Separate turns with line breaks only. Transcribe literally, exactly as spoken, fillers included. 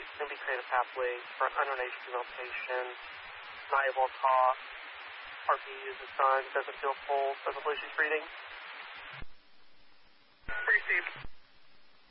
maybe create a pathway for an underage female patient, not able to talk, R P is a son, doesn't feel full, doesn't believe she's breathing. Received.